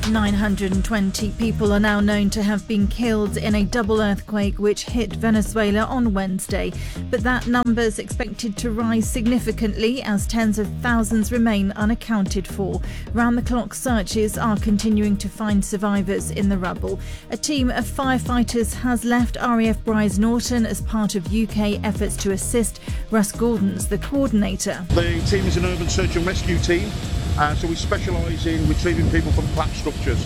920 people are now known to have been killed in a double earthquake which hit Venezuela on Wednesday. But that number is expected to rise significantly as tens of thousands remain unaccounted for. Round-the-clock searches are continuing to find survivors in the rubble. A team of firefighters has left RAF Brize Norton as part of UK efforts to assist. Russ Gordon's the coordinator. The team is an urban search and rescue team. So we specialise in retrieving people from collapsed structures.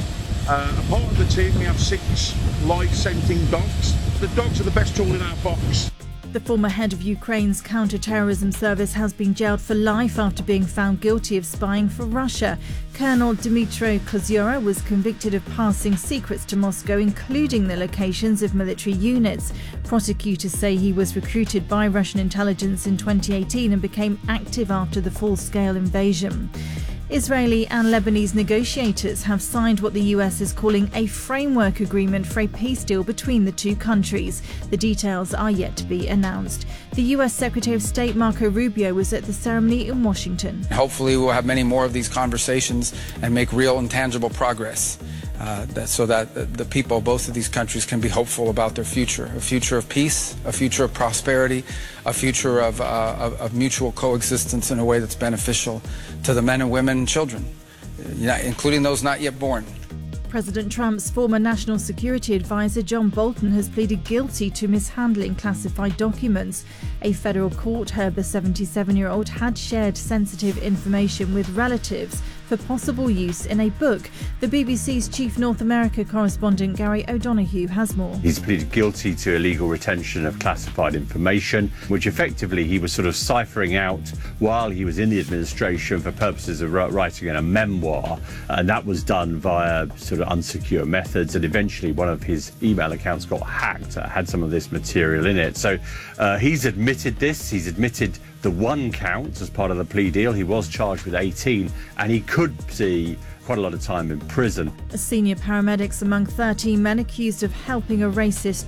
A part of the team, we have 6 live-scenting dogs. The dogs are the best tool in our box. The former head of Ukraine's counter-terrorism service has been jailed for life after being found guilty of spying for Russia. Colonel Dmytro Kozura was convicted of passing secrets to Moscow, including the locations of military units. Prosecutors say he was recruited by Russian intelligence in 2018 and became active after the full-scale invasion. Israeli and Lebanese negotiators have signed what the US is calling a framework agreement for a peace deal between the two countries. The details are yet to be announced. The US Secretary of State Marco Rubio was at the ceremony in Washington. Hopefully we'll have many more of these conversations and make real and tangible progress. So that the people of both of these countries can be hopeful about their future, a future of peace, a future of prosperity, a future of mutual coexistence in a way that's beneficial to the men and women and children, including those not yet born. President Trump's former national security advisor John Bolton has pleaded guilty to mishandling classified documents. A federal court heard the 77-year-old had shared sensitive information with relatives for possible use in a book. The BBC's chief North America correspondent Gary O'Donoghue has more. He's pleaded guilty to illegal retention of classified information, which effectively he was sort of ciphering out while he was in the administration for purposes of writing a memoir, and that was done via sort of unsecure methods, and eventually one of his email accounts got hacked, had some of this material in it. So he's admitted this, he's admitted the one count as part of the plea deal. He was charged with 18 and he could see quite a lot of time in prison. Senior paramedics among 13 men accused of helping a rapist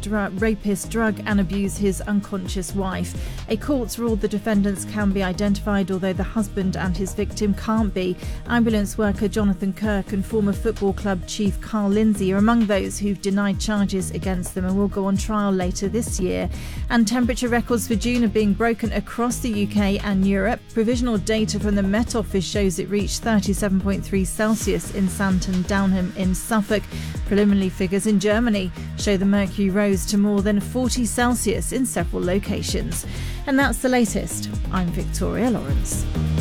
drug and abuse his unconscious wife. A court's ruled the defendants can be identified, although the husband and his victim can't be. Ambulance worker Jonathan Kirk and former football club chief Carl Lindsay are among those who've denied charges against them and will go on trial later this year. And temperature records for June are being broken across the UK and Europe. Provisional data from the Met Office shows it reached 37.3 Celsius in Santon Downham in Suffolk. Preliminary figures in Germany show the mercury rose to more than 40 Celsius in several locations. And that's the latest. I'm Victoria Lawrence.